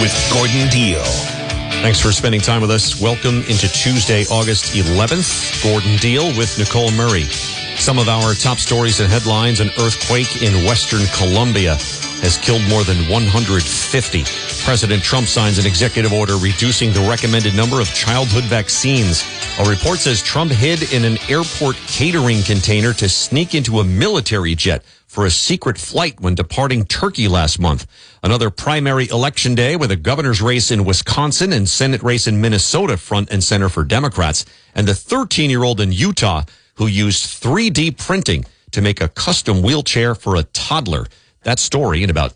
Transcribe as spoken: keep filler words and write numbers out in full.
with Gordon Deal. Thanks for spending time with us. Welcome into Tuesday, August eleventh. Gordon Deal with Nicole Murray. Some of our top stories and headlines: an earthquake in Western Colombia has killed more than one hundred fifty. President Trump signs an executive order reducing the recommended number of childhood vaccines. A report says Trump hid in an airport catering container to sneak into a military jet for a secret flight when departing Turkey last month. Another primary election day with a governor's race in Wisconsin and Senate race in Minnesota front and center for Democrats. And the thirteen-year-old in Utah who used three D printing to make a custom wheelchair for a toddler. That story in about